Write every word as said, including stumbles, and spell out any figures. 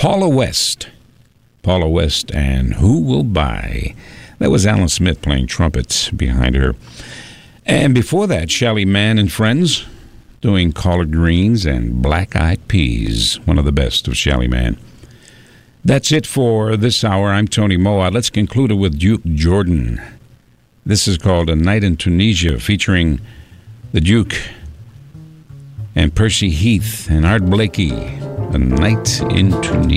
Paula West. Paula West and Who Will Buy? That was Alan Smith playing trumpets behind her. And before that, Shelly Manne and Friends doing Collard Greens and Black Eyed Peas, one of the best of Shelly Manne. That's it for this hour. I'm Tony Moa. Let's conclude it with Duke Jordan. This is called A Night in Tunisia, featuring the Duke and Percy Heath and Art Blakey. A Night in Tunisia.